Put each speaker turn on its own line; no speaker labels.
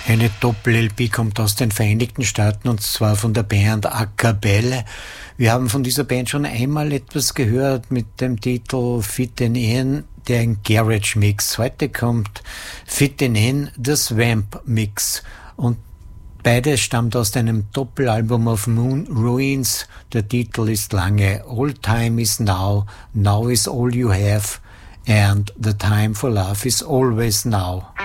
Eine Doppel-LP kommt aus den Vereinigten Staaten und zwar von der Band A Capella. Wir haben von dieser Band schon einmal etwas gehört mit dem Titel Fittin' In, der ein Garage-Mix. Heute kommt Fittin' In, der Swamp-Mix. Und beides stammt aus einem Doppelalbum auf Moon Ruins. Der Titel ist lange All Time is Now, Now is All You Have and The Time for Love is Always Now.